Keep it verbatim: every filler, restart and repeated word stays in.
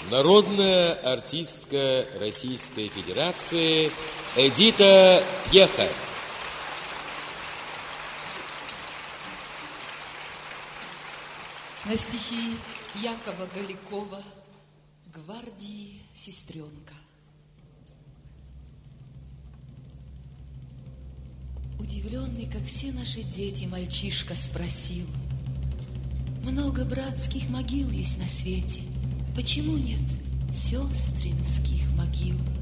Народная артистка Российской Федерации Эдита Пьеха. На стихи Якова Голикова «Гвардии сестренка». Удивленный, как все наши дети, мальчишка спросил: много братских могил есть на свете, почему нет сестринских могил?